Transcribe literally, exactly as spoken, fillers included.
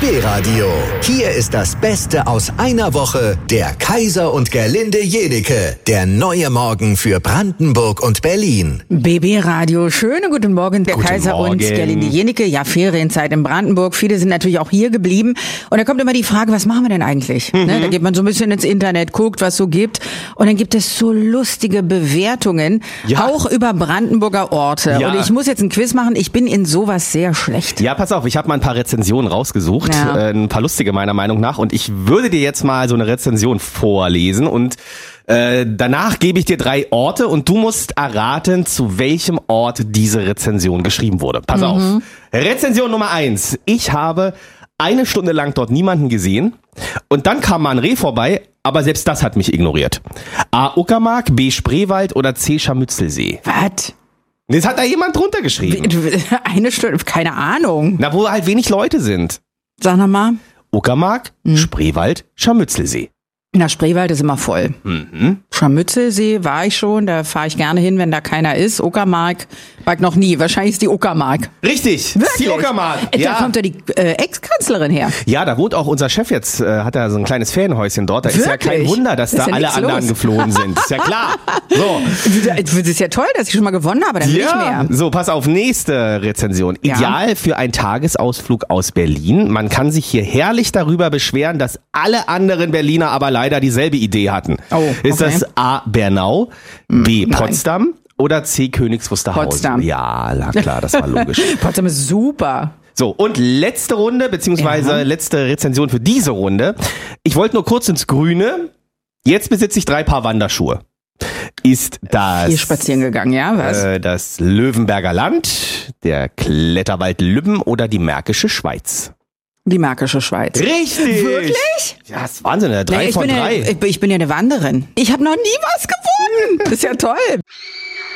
B-Radio. Hier ist das Beste aus einer Woche. Der Kaiser und Gerlinde Jenike. Der neue Morgen für Brandenburg und Berlin. B B-Radio. Schönen guten Morgen. Der Guten Kaiser Morgen. und Gerlinde Jenike. Ja, Ferienzeit in Brandenburg. Viele sind natürlich auch hier geblieben. Und da kommt immer die Frage, was machen wir denn eigentlich? Mhm. Ne, da geht man so ein bisschen ins Internet, guckt, was so gibt. Und dann gibt es so lustige Bewertungen. Ja. Auch über Brandenburger Orte. Ja. Und ich muss jetzt ein Quiz machen. Ich bin in sowas sehr schlecht. Ja, pass auf, ich habe mal ein paar Rezensionen rausgesucht, Ja. äh, ein paar lustige meiner Meinung nach, und ich würde dir jetzt mal so eine Rezension vorlesen und äh, danach gebe ich dir drei Orte und du musst erraten, zu welchem Ort diese Rezension geschrieben wurde. Pass Mhm. auf. Rezension Nummer eins. Ich habe eine Stunde lang dort niemanden gesehen und dann kam mal ein Reh vorbei, aber selbst das hat mich ignoriert. A. Uckermark, B. Spreewald oder C. Scharmützelsee. Was? Das hat da jemand drunter geschrieben. Eine Stunde? Keine Ahnung. Na, wo halt wenig Leute sind. Sag noch mal. Uckermark, Mhm. Spreewald, Scharmützelsee. Na, Spreewald ist immer voll. Mhm. Scharmützelsee war ich schon, da fahre ich gerne hin, wenn da keiner ist. Uckermark war ich noch nie. Wahrscheinlich ist die Uckermark. Richtig, Wirklich? die Uckermark. Da Ja. kommt ja die äh, Ex-Kanzlerin her. ja, da wohnt auch unser Chef jetzt, äh, hat er so ein kleines Ferienhäuschen dort. Da ist ja kein Wirklich? Wunder, dass Ist da ja alle nichts anderen los. geflohen sind. Ist ja klar. So. Das ist ja toll, dass ich schon mal gewonnen habe, dann will ich mehr. So, pass auf, nächste Rezension. Ja. Ideal für einen Tagesausflug aus Berlin. Man kann sich hier herrlich darüber beschweren, dass alle anderen Berliner aber leider dieselbe Idee hatten. Oh, Ist okay. das A. Bernau, B. nein. Potsdam oder C. Königs Wusterhausen? Potsdam. Ja, na klar, das war logisch. Potsdam ist super. So, und letzte Runde, beziehungsweise Ja. letzte Rezension für diese Runde. Ich wollte nur kurz ins Grüne. Jetzt besitze ich drei Paar Wanderschuhe. Ist das Hier spazieren gegangen, ja, was? äh, das Löwenberger Land, der Kletterwald Lübben oder die Märkische Schweiz? Die Märkische Schweiz. Richtig! Wirklich? Ja, das ist Wahnsinn, drei Nee, ich, von bin drei. Ja, ich, bin- ich bin ja eine Wanderin. Ich habe noch nie was gewonnen. Das ist ja toll.